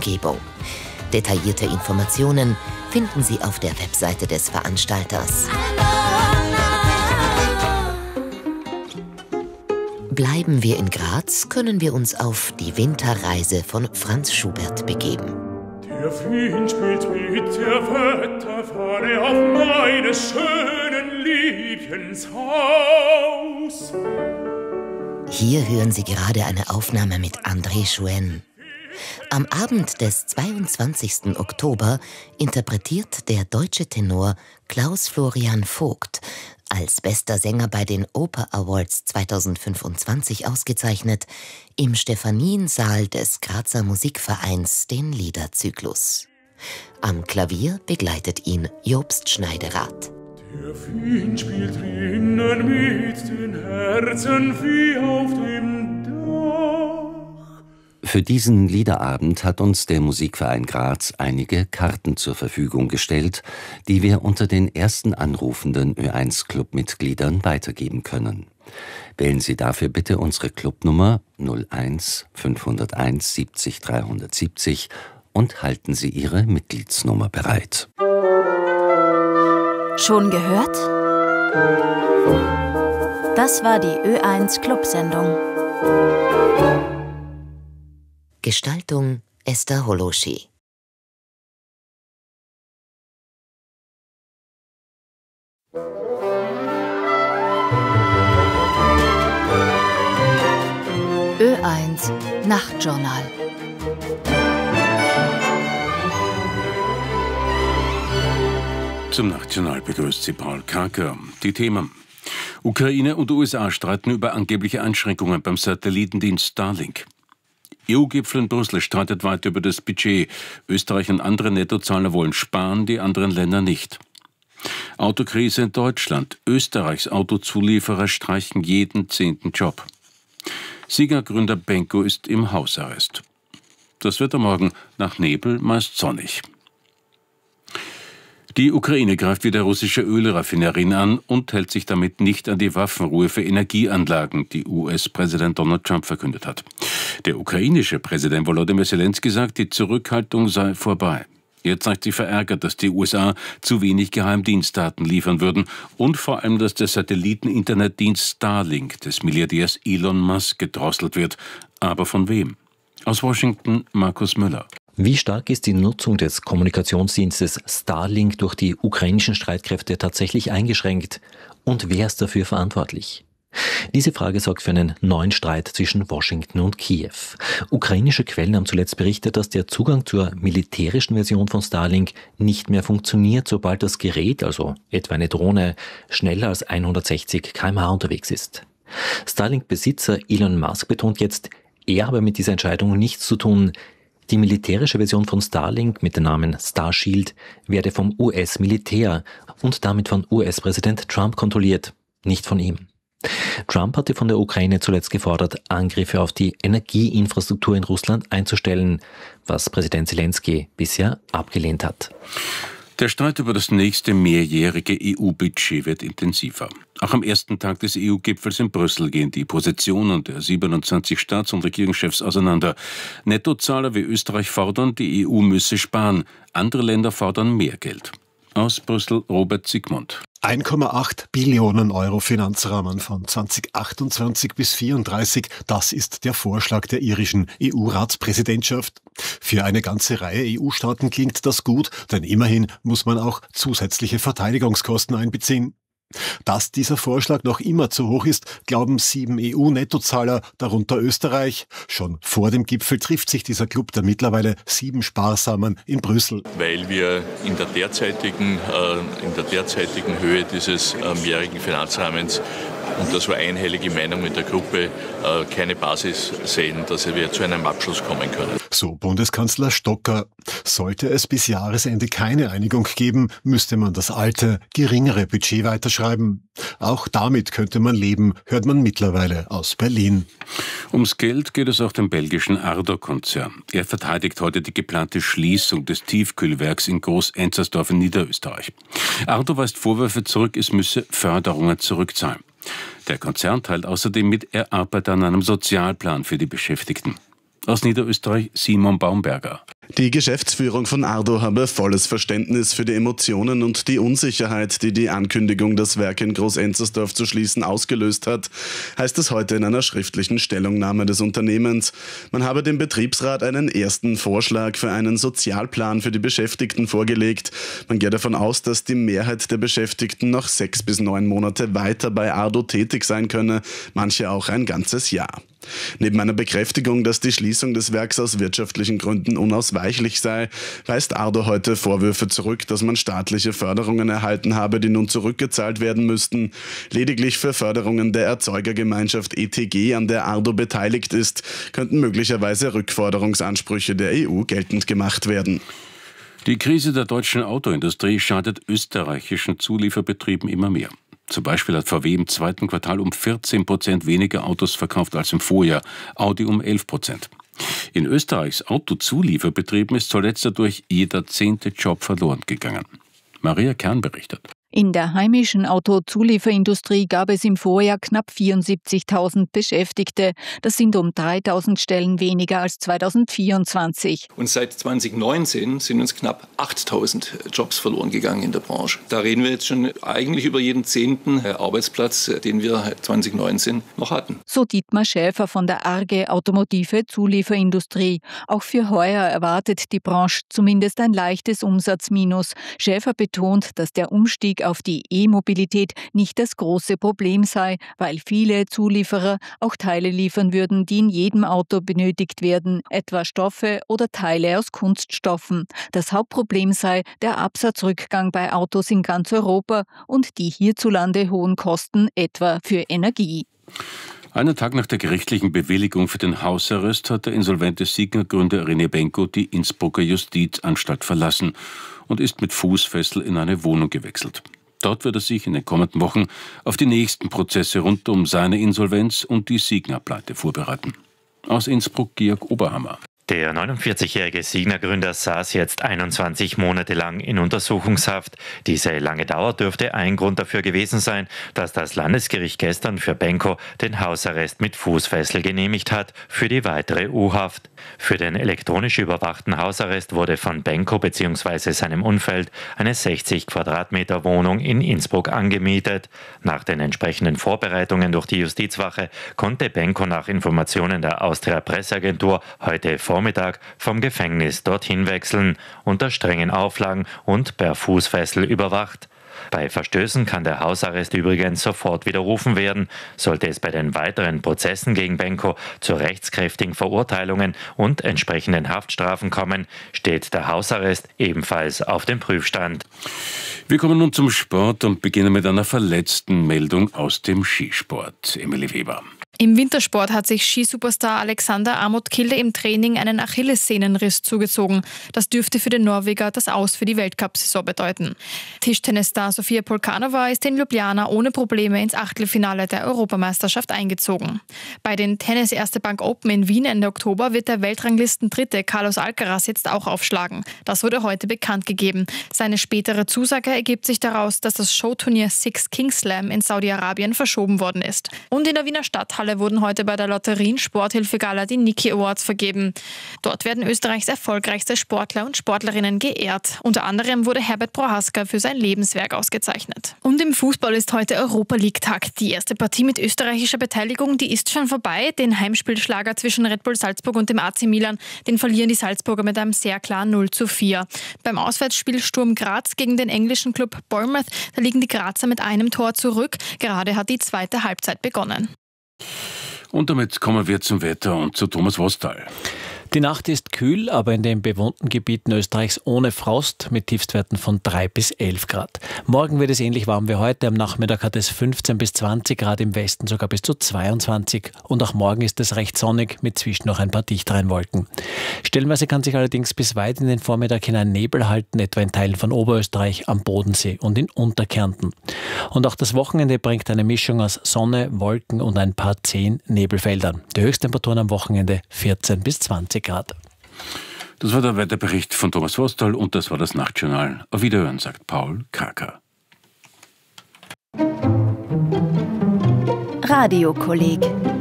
Umgebung. Detaillierte Informationen finden Sie auf der Webseite des Veranstalters. Bleiben wir in Graz, können wir uns auf die Winterreise von Franz Schubert begeben. Der Wind spielt mit der Wetterfahne auf meines schönen Liebchens Haus. Hier hören Sie gerade eine Aufnahme mit André Schoen. Am Abend des 22. Oktober interpretiert der deutsche Tenor Klaus Florian Vogt, als bester Sänger bei den Oper Awards 2025 ausgezeichnet, im Stephaniensaal des Grazer Musikvereins den Liederzyklus. Am Klavier begleitet ihn Jobst Schneiderath. Der Wind spielt drinnen mit den Herzen wie auf dem Dach. Für diesen Liederabend hat uns der Musikverein Graz einige Karten zur Verfügung gestellt, die wir unter den ersten anrufenden Ö1-Club-Mitgliedern weitergeben können. Wählen Sie dafür bitte unsere Clubnummer 01 501 70 370 und halten Sie Ihre Mitgliedsnummer bereit. Schon gehört? Das war die Ö1-Club-Sendung. Gestaltung Esther Holoschi. Ö1 Nachtjournal. Zum Nachtjournal begrüßt Sie Paul Karker. Die Themen: Ukraine und USA streiten über angebliche Einschränkungen beim Satellitendienst Starlink. EU-Gipfel in Brüssel streitet weiter über das Budget. Österreich und andere Nettozahler wollen sparen, die anderen Länder nicht. Autokrise in Deutschland. Österreichs Autozulieferer streichen jeden 10. Job. Siegergründer Benko ist im Hausarrest. Das Wetter morgen: nach Nebel meist sonnig. Die Ukraine greift wieder russische Ölraffinerien an und hält sich damit nicht an die Waffenruhe für Energieanlagen, die US-Präsident Donald Trump verkündet hat. Der ukrainische Präsident Volodymyr Zelensky sagt, die Zurückhaltung sei vorbei. Er zeigt sich verärgert, dass die USA zu wenig Geheimdienstdaten liefern würden und vor allem, dass der Satelliten-Internetdienst Starlink des Milliardärs Elon Musk gedrosselt wird. Aber von wem? Aus Washington Markus Müller. Wie stark ist die Nutzung des Kommunikationsdienstes Starlink durch die ukrainischen Streitkräfte tatsächlich eingeschränkt? Und wer ist dafür verantwortlich? Diese Frage sorgt für einen neuen Streit zwischen Washington und Kiew. Ukrainische Quellen haben zuletzt berichtet, dass der Zugang zur militärischen Version von Starlink nicht mehr funktioniert, sobald das Gerät, also etwa eine Drohne, schneller als 160 km/h unterwegs ist. Starlink-Besitzer Elon Musk betont jetzt, er habe mit dieser Entscheidung nichts zu tun. Die militärische Version von Starlink mit dem Namen Starshield werde vom US-Militär und damit von US-Präsident Trump kontrolliert, nicht von ihm. Trump hatte von der Ukraine zuletzt gefordert, Angriffe auf die Energieinfrastruktur in Russland einzustellen, was Präsident Zelensky bisher abgelehnt hat. Der Streit über das nächste mehrjährige EU-Budget wird intensiver. Auch am ersten Tag des EU-Gipfels in Brüssel gehen die Positionen der 27 Staats- und Regierungschefs auseinander. Nettozahler wie Österreich fordern, die EU müsse sparen. Andere Länder fordern mehr Geld. Aus Brüssel Robert Sigmund. 1,8 Billionen Euro Finanzrahmen von 2028 bis 2034, das ist der Vorschlag der irischen EU-Ratspräsidentschaft. Für eine ganze Reihe EU-Staaten klingt das gut, denn immerhin muss man auch zusätzliche Verteidigungskosten einbeziehen. Dass dieser Vorschlag noch immer zu hoch ist, glauben 7 EU-Nettozahler, darunter Österreich. Schon vor dem Gipfel trifft sich dieser Club der mittlerweile 7 Sparsamen in Brüssel. Weil wir in der derzeitigen Höhe dieses mehrjährigen Finanzrahmens, und das war einhellige Meinung in der Gruppe, keine Basis sehen, dass wir zu einem Abschluss kommen können. So Bundeskanzler Stocker. Sollte es bis Jahresende keine Einigung geben, müsste man das alte, geringere Budget weiterschreiben. Auch damit könnte man leben, hört man mittlerweile aus Berlin. Ums Geld geht es auch dem belgischen Ardo-Konzern. Er verteidigt heute die geplante Schließung des Tiefkühlwerks in Groß-Enzersdorf in Niederösterreich. Ardo weist Vorwürfe zurück, es müsse Förderungen zurückzahlen. Der Konzern teilt außerdem mit, er arbeite an einem Sozialplan für die Beschäftigten. Aus Niederösterreich Simon Baumberger. Die Geschäftsführung von Ardo habe volles Verständnis für die Emotionen und die Unsicherheit, die die Ankündigung, das Werk in Groß-Enzersdorf zu schließen, ausgelöst hat, heißt es heute in einer schriftlichen Stellungnahme des Unternehmens. Man habe dem Betriebsrat einen ersten Vorschlag für einen Sozialplan für die Beschäftigten vorgelegt. Man geht davon aus, dass die Mehrheit der Beschäftigten noch 6 bis 9 Monate weiter bei Ardo tätig sein könne, manche auch ein ganzes Jahr. Neben einer Bekräftigung, dass die Schließung des Werks aus wirtschaftlichen Gründen unausweichlich sei, weist Ardo heute Vorwürfe zurück, dass man staatliche Förderungen erhalten habe, die nun zurückgezahlt werden müssten. Lediglich für Förderungen der Erzeugergemeinschaft ETG, an der Ardo beteiligt ist, könnten möglicherweise Rückforderungsansprüche der EU geltend gemacht werden. Die Krise der deutschen Autoindustrie schadet österreichischen Zulieferbetrieben immer mehr. Zum Beispiel hat VW im zweiten Quartal um 14% weniger Autos verkauft als im Vorjahr, Audi um 11%. In Österreichs Autozulieferbetrieben ist zuletzt dadurch jeder 10. Job verloren gegangen. Maria Kern berichtet. In der heimischen Autozulieferindustrie gab es im Vorjahr knapp 74.000 Beschäftigte. Das sind um 3.000 Stellen weniger als 2024. Und seit 2019 sind uns knapp 8.000 Jobs verloren gegangen in der Branche. Da reden wir jetzt schon eigentlich über jeden 10. Arbeitsplatz, den wir 2019 noch hatten. So Dietmar Schäfer von der ARGE Automotive Zulieferindustrie. Auch für heuer erwartet die Branche zumindest ein leichtes Umsatzminus. Schäfer betont, dass der Umstieg auf die E-Mobilität nicht das große Problem sei, weil viele Zulieferer auch Teile liefern würden, die in jedem Auto benötigt werden, etwa Stoffe oder Teile aus Kunststoffen. Das Hauptproblem sei der Absatzrückgang bei Autos in ganz Europa und die hierzulande hohen Kosten, etwa für Energie. Einen Tag nach der gerichtlichen Bewilligung für den Hausarrest hat der insolvente Signa-Gründer René Benko die Innsbrucker Justizanstalt verlassen und ist mit Fußfessel in eine Wohnung gewechselt. Dort wird er sich in den kommenden Wochen auf die nächsten Prozesse rund um seine Insolvenz und die Signa-Pleite vorbereiten. Aus Innsbruck Georg Oberhammer. Der 49-jährige Signa-Gründer saß jetzt 21 Monate lang in Untersuchungshaft. Diese lange Dauer dürfte ein Grund dafür gewesen sein, dass das Landesgericht gestern für Benko den Hausarrest mit Fußfessel genehmigt hat für die weitere U-Haft. Für den elektronisch überwachten Hausarrest wurde von Benko bzw. seinem Umfeld eine 60 Quadratmeter Wohnung in Innsbruck angemietet. Nach den entsprechenden Vorbereitungen durch die Justizwache konnte Benko nach Informationen der Austria Presseagentur heute Vormittag vom Gefängnis dorthin wechseln, unter strengen Auflagen und per Fußfessel überwacht. Bei Verstößen kann der Hausarrest übrigens sofort widerrufen werden. Sollte es bei den weiteren Prozessen gegen Benko zu rechtskräftigen Verurteilungen und entsprechenden Haftstrafen kommen, steht der Hausarrest ebenfalls auf dem Prüfstand. Wir kommen nun zum Sport und beginnen mit einer verletzten Meldung aus dem Skisport. Emilie Weber. Im Wintersport hat sich Skisuperstar Alexander Aamodt Kilde im Training einen Achillessehnenriss zugezogen. Das dürfte für den Norweger das Aus für die Weltcup-Saison bedeuten. Tischtennisstar Sofia Polkanova ist in Ljubljana ohne Probleme ins Achtelfinale der Europameisterschaft eingezogen. Bei den Tennis Erste Bank Open in Wien Ende Oktober wird der Weltranglisten-Dritte Carlos Alcaraz jetzt auch aufschlagen. Das wurde heute bekannt gegeben. Seine spätere Zusage ergibt sich daraus, dass das Showturnier Six Kings Slam in Saudi-Arabien verschoben worden ist. Und in der Wiener Stadthalle wurden heute bei der Lotterien-Sporthilfe-Gala die Niki Awards vergeben. Dort werden Österreichs erfolgreichste Sportler und Sportlerinnen geehrt. Unter anderem wurde Herbert Prohaska für sein Lebenswerk ausgezeichnet. Und im Fußball ist heute Europa-League-Tag. Die erste Partie mit österreichischer Beteiligung, die ist schon vorbei. Den Heimspielschlager zwischen Red Bull Salzburg und dem AC Milan, den verlieren die Salzburger mit einem sehr klaren 0:4. Beim Auswärtsspiel Sturm Graz gegen den englischen Club Bournemouth, da liegen die Grazer mit einem Tor zurück. Gerade hat die zweite Halbzeit begonnen. Und damit kommen wir zum Wetter und zu Thomas Wostal. Die Nacht ist kühl, aber in den bewohnten Gebieten Österreichs ohne Frost mit Tiefstwerten von 3 bis 11 Grad. Morgen wird es ähnlich warm wie heute. Am Nachmittag hat es 15 bis 20 Grad, im Westen sogar bis zu 22. Und auch morgen ist es recht sonnig mit zwischen noch ein paar dichteren Wolken. Stellenweise kann sich allerdings bis weit in den Vormittag hinein Nebel halten, etwa in Teilen von Oberösterreich, am Bodensee und in Unterkärnten. Und auch das Wochenende bringt eine Mischung aus Sonne, Wolken und ein paar 10 Nebelfeldern. Die Höchsttemperaturen am Wochenende 14 bis 20 Grad. Das war der Wetterbericht von Thomas Wostal und das war das Nachtjournal. Auf Wiederhören, sagt Paul Karker. Radiokolleg